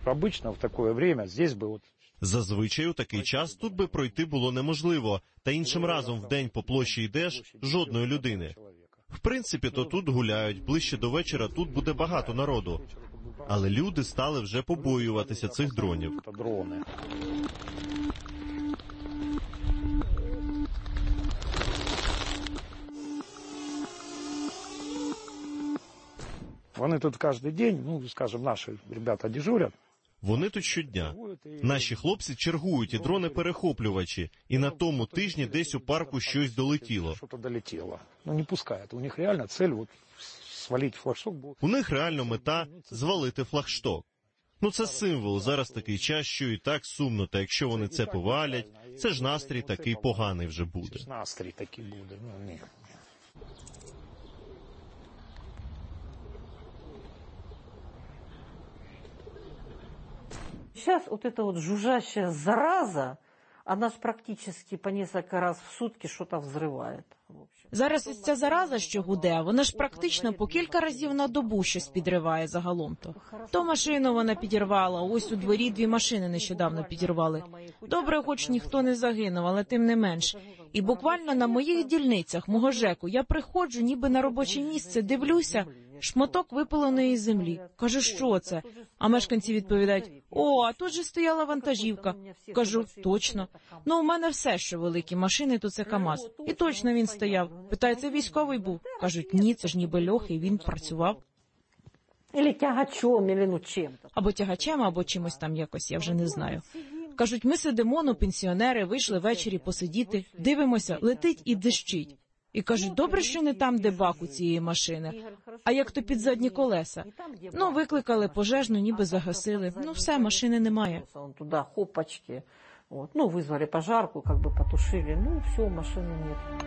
Обычно в такое время здесь бы вот... Зазвичай у такий час тут би пройти було неможливо, та іншим разом в день по площі йдеш – жодної людини. В принципі, то тут гуляють, ближче до вечора тут буде багато народу. Але люди стали вже побоюватися цих дронів. Вони тут кожен день, ну, скажімо, наші ребята дежурять. Вони тут щодня. Наші хлопці чергують і дрони-перехоплювачі. І на тому тижні десь у парку щось долетіло. Ну, не пускають. У них реально цель вот свалити флагшток. У них реально мета – звалити флагшток. Ну це символ, зараз такий час, що і так сумно, та якщо вони це повалять, це ж настрій такий поганий вже буде. Настрій такий буде, ну ні. Сейчас вот эта вот жужжащая зараза, она ж практически по несколько раз в сутки что-то взрывает. Зараз ось ця зараза, що гуде, вона ж практично по кілька разів на добу щось підриває загалом-то. То машину вона підірвала, ось у дворі 2 машини нещодавно підірвали. Добре, хоч ніхто не загинув, але тим не менш. І буквально на моїх дільницях, мого ЖЕКу, я приходжу ніби на робоче місце, дивлюся, шматок випаленої землі. Кажу, що це? А мешканці відповідають, о, а тут же стояла вантажівка. Кажу, точно. Ну, у мене все, що великі машини, то це КАМАЗ. І точно він стояв. Питаю, це військовий був? Кажуть, ні, це ж ніби льох, і він працював. Или тягачом, или ну чим-то. Або тягачем, або чимось там якось, я вже не знаю. Кажуть, ми сидимо, ну, пенсіонери, вийшли ввечері посидіти, дивимося, летить і дещить. І кажуть, добре, що не там, де бак у цієї машини, а як то під задні колеса. Ну, викликали пожежну, ніби загасили. Ну, все, машини немає. Туди хопачки, вот. Ну, визвали пожарку, как бы потушили, ну, все, машини нет.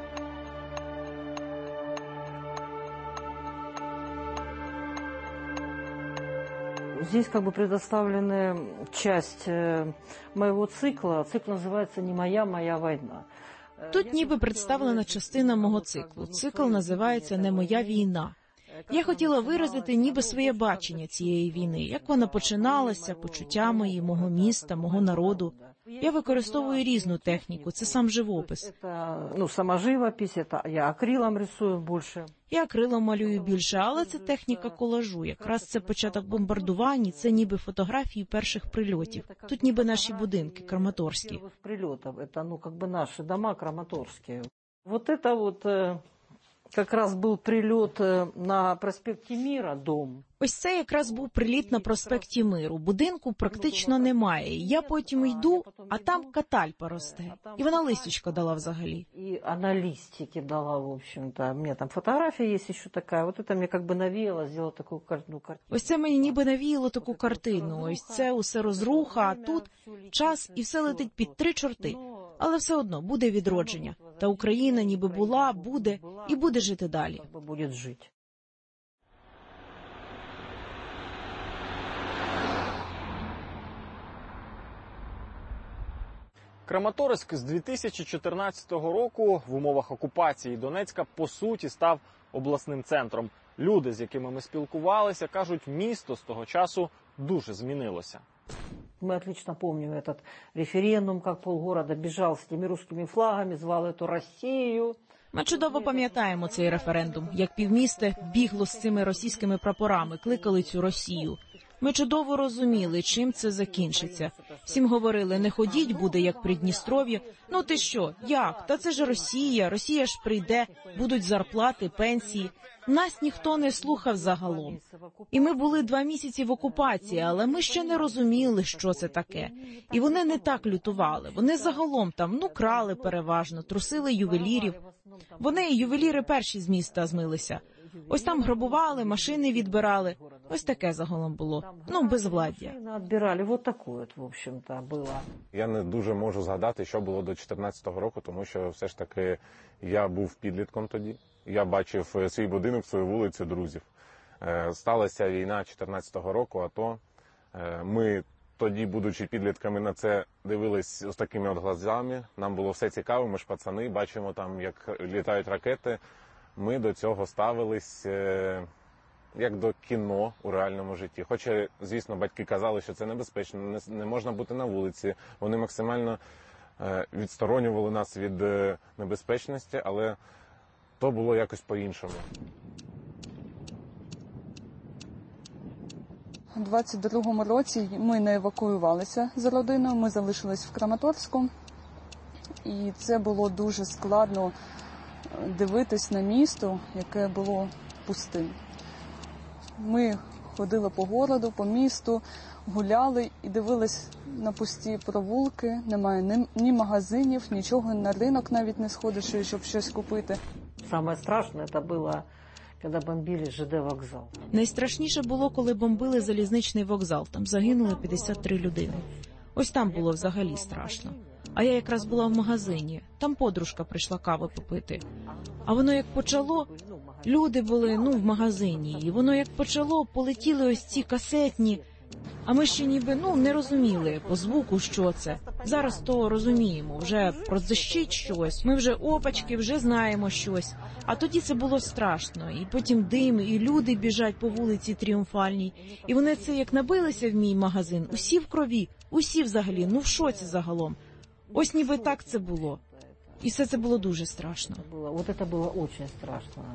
Здесь как бы предоставлена часть моего цикла. Цикл называется «Не моя, моя война». Тут ніби представлена частина мого циклу. Цикл називається «Не моя війна». Я хотіла виразити ніби своє бачення цієї війни, як вона починалася, почуття мої, мого міста, мого народу. Я використовую різну техніку, це сам живопис. Ну, сама живопись, я акрилом рисую більше. Я акрилом малюю більше, але це техніка колажу. Якраз це початок бомбардувань, це ніби фотографії перших прильотів. Тут ніби наші будинки, краматорські. Прильотів, це, ну, як би наші дома краматорські. Вот это вот... Как раз був прильот на проспекті Міра, дом. Ось це якраз був приліт на проспекті Миру. Будинку практично немає. Я потім йду, а там катальпа росте. І вона листочко дала взагалі. І вона листики дала, в общем-то. У мене там фотографія є ще така. Вот це мені як би навіяло, зробила таку картину. Ось це мені ніби навіяло таку картину. Ось це усе розруха, а тут час і все летить під 3 чорти. Але все одно буде відродження. Та Україна ніби була, буде і буде жити далі. Буде жити. Краматорськ з 2014 року в умовах окупації Донецька по суті став обласним центром. Люди, з якими ми спілкувалися, кажуть, місто з того часу дуже змінилося. Мы отлично помним этот референдум, как полгорода бежал с теми русскими флагами, звал эту Россию. Ми чудово пам'ятаємо цей референдум, як півміста бігло з цими російськими прапорами, кликали цю Росію. Ми чудово розуміли, чим це закінчиться. Всім говорили, не ходіть, буде як Придністров'я. Ну ти що, як? Та це ж Росія, Росія ж прийде, будуть зарплати, пенсії. Нас ніхто не слухав загалом. І ми були 2 місяці в окупації, але ми ще не розуміли, що це таке. І вони не так лютували. Вони загалом там, ну, крали переважно, трусили ювелірів. Вони, ювеліри, перші з міста змилися. Ось там грабували, машини відбирали. Ось таке загалом було. Ну, безвладдя. Відбирали, вот таке, в общем-то, було. Я не дуже можу згадати, що було до 2014 року, тому що все ж таки я був підлітком тоді. Я бачив свій будинок, свою вулицю, друзів. Сталася війна 2014 року, АТО. Ми тоді, будучи підлітками, на це дивились ось такими от глазами. Нам було все цікаво, ми ж пацани, бачимо там, як літають ракети. Ми до цього ставились як до кіно у реальному житті. Хоча, звісно, батьки казали, що це небезпечно, не можна бути на вулиці. Вони максимально відсторонювали нас від небезпечності, але то було якось по-іншому. У 22-му році ми не евакуювалися з родиною, ми залишились в Краматорську. І це було дуже складно дивитись на місто, яке було пустим. Ми ходили по городу, по місту, гуляли і дивились на пусті провулки. Немає ні магазинів, нічого, на ринок навіть не сходиш, щоб щось купити. Самое страшное это было, когда бомбили ЖД вокзал. Найстрашніше було, коли бомбили залізничний вокзал. Там загинуло 53 людини. Ось там було взагалі страшно. А я якраз була в магазині. Там подружка прийшла кави попити. А воно як почало, люди були, в магазині. І воно як почало, полетіли ось ці касетні. А ми ще ніби, не розуміли по звуку, що це. Зараз то розуміємо, вже продзищить щось, ми вже опачки, вже знаємо щось. А тоді це було страшно. І потім дим, і люди біжать по вулиці Тріумфальній. І вони це як набилися в мій магазин, усі в крові, усі взагалі, в шоці загалом. Ось ніби так це було. І все це було дуже страшно. Вот это было очень страшно.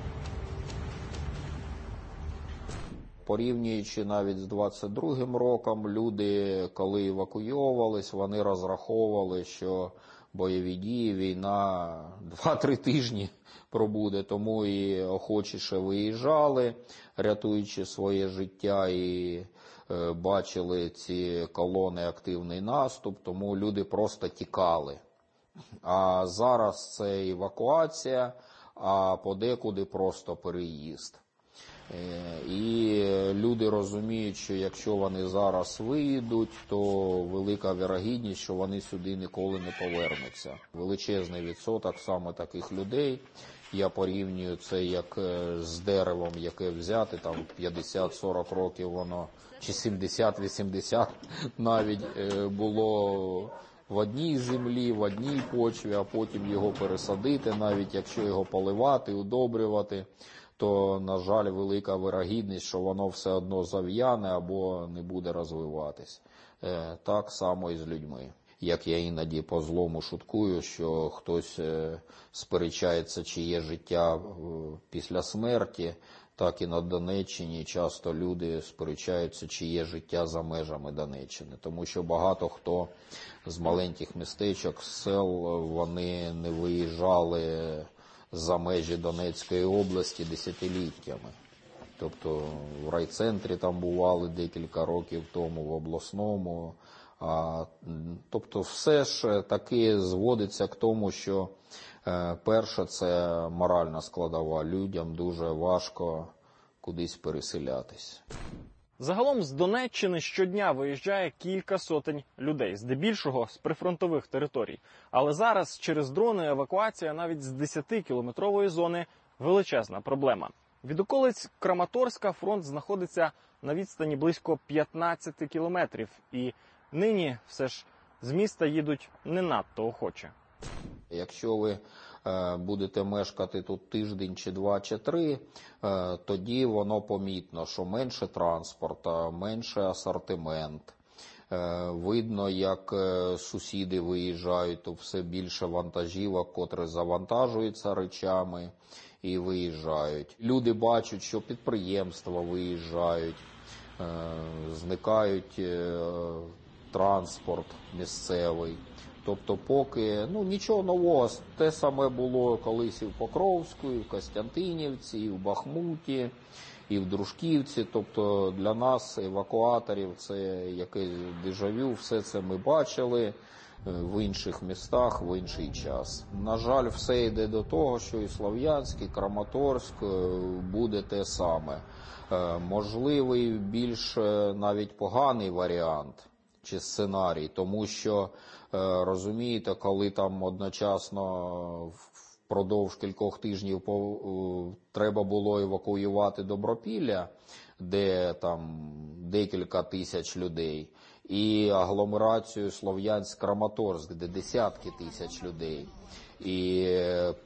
Порівнюючи навіть з 22-м роком, люди, коли евакуйовувались, вони розраховували, що бойові дії, війна 2-3 тижні пробуде, тому і охочіше виїжджали, рятуючи своє життя, і бачили ці колони, активний наступ, тому люди просто тікали. А зараз це евакуація, а подекуди просто переїзд. І люди розуміють, що якщо вони зараз виїдуть, то велика вірогідність, що вони сюди ніколи не повернуться. Величезний відсоток саме таких людей. Я порівнюю це як з деревом, яке взяти, там 50-40 років воно, чи 70-80 навіть було в одній землі, в одній почві, а потім його пересадити, навіть якщо його поливати, удобрювати, то, на жаль, велика вирогідність, що воно все одно зав'яне або не буде розвиватись. Так само і з людьми. Як я іноді по злому шуткую, що хтось сперечається, чи є життя після смерті, так і на Донеччині часто люди сперечаються, чи є життя за межами Донеччини. Тому що багато хто з маленьких містечок, з сел, вони не виїжджали за межі Донецької області десятиліттями. Тобто в райцентрі там бували декілька років тому, в обласному. Тобто все ж таки зводиться к тому, що перше – це моральна складова. Людям дуже важко кудись переселятись. Загалом з Донеччини щодня виїжджає кілька сотень людей, здебільшого з прифронтових територій. Але зараз через дрони евакуація навіть з 10-кілометрової зони – величезна проблема. Від околиць Краматорська фронт знаходиться на відстані близько 15 кілометрів. І нині все ж з міста їдуть не надто охоче. Якщо ви будете мешкати тут тиждень, чи 2, чи 3, тоді воно помітно, що менше транспорту, менше асортимент. Видно, як сусіди виїжджають, то все більше вантажівок, котрі завантажуються речами і виїжджають. Люди бачать, що підприємства виїжджають, зникають транспорт місцевий. Тобто поки нічого нового, те саме було колись і в Покровську, і в Костянтинівці, і в Бахмуті, і в Дружківці. Тобто для нас, евакуаторів, це якесь дежавю, все це ми бачили в інших містах, в інший час. На жаль, все йде до того, що і Слов'янськ, і Краматорськ буде те саме. Можливий більш навіть поганий варіант чи сценарій, тому що, розумієте, коли там одночасно впродовж кількох тижнів треба було евакуювати Добропілля, де там декілька тисяч людей, і агломерацію Слов'янськ-Краматорськ, де десятки тисяч людей. І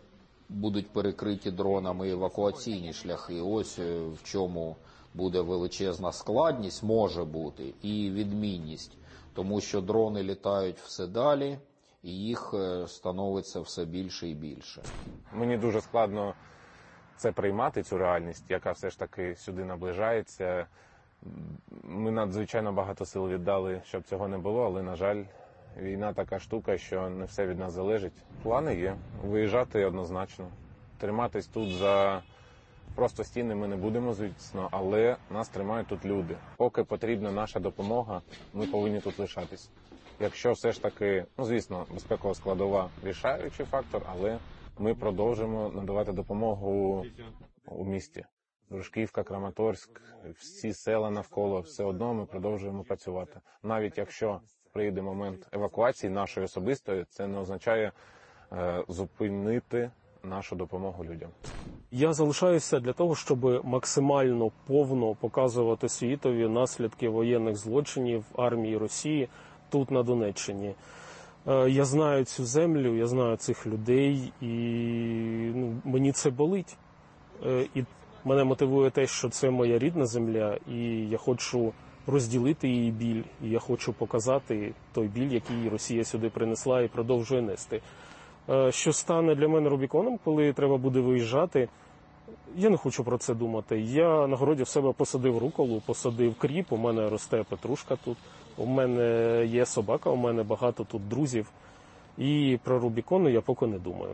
будуть перекриті дронами евакуаційні шляхи. Ось в чому буде величезна складність, може бути, і відмінність. Тому що дрони літають все далі, і їх становиться все більше і більше. Мені дуже складно це приймати, цю реальність, яка все ж таки сюди наближається. Ми надзвичайно багато сил віддали, щоб цього не було, але, на жаль, війна така штука, що не все від нас залежить. Плани є. Виїжджати однозначно. Триматись тут за просто стіни ми не будемо, звісно, але нас тримають тут люди. Поки потрібна наша допомога, ми повинні тут лишатись. Якщо все ж таки, звісно, безпекова складова рішаючий фактор, але ми продовжимо надавати допомогу у місті. Дружківка, Краматорськ, всі села навколо, все одно ми продовжуємо працювати. Навіть якщо прийде момент евакуації нашої особистої, це не означає зупинити нашу допомогу людям. Я залишаюся для того, щоб максимально повно показувати світові наслідки воєнних злочинів армії Росії тут, на Донеччині. Я знаю цю землю, я знаю цих людей, і мені це болить. І мене мотивує те, що це моя рідна земля, і я хочу розділити її біль, і я хочу показати той біль, який Росія сюди принесла і продовжує нести. Що стане для мене Рубіконом, коли треба буде виїжджати, я не хочу про це думати. Я на городі в себе посадив руколу, посадив кріп, у мене росте петрушка тут, у мене є собака, у мене багато тут друзів. І про Рубікону я поки не думаю.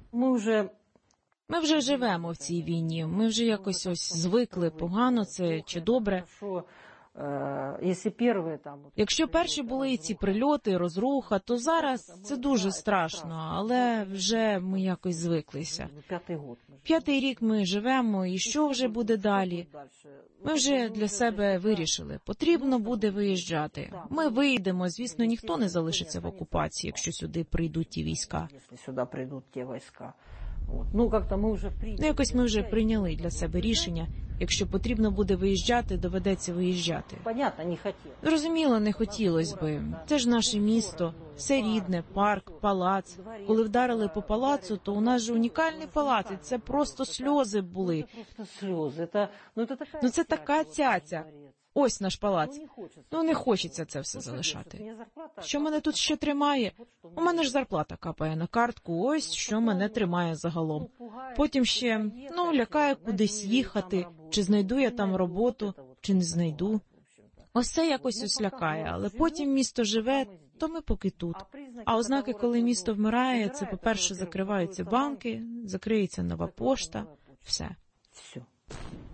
Ми вже живемо в цій війні, ми вже якось ось звикли, погано це чи добре. Якщо перші були ці прильоти, розруха, то зараз це дуже страшно, але вже ми якось звиклися. 5-й рік ми живемо, і що вже буде далі? Ми вже для себе вирішили, потрібно буде виїжджати. Ми виїдемо, звісно, ніхто не залишиться в окупації, якщо сюди прийдуть ті війська. Якось ми вже прийняли для себе рішення. Якщо потрібно буде виїжджати, доведеться виїжджати. Зрозуміло, не хотілося би. Це ж наше місто, все рідне, парк, палац. Коли вдарили по палацу, то у нас же унікальний палац, і це просто сльози були. Це така цяця. Ось наш палац. Не хочеться це все залишати. Що мене тут ще тримає? У мене ж зарплата капає на картку, ось що мене тримає загалом. Потім ще, лякає кудись їхати, чи знайду я там роботу, чи не знайду. Ось це якось ось лякає, але потім місто живе, то ми поки тут. А ознаки, коли місто вмирає, це, по-перше, закриваються банки, закриється нова пошта, все.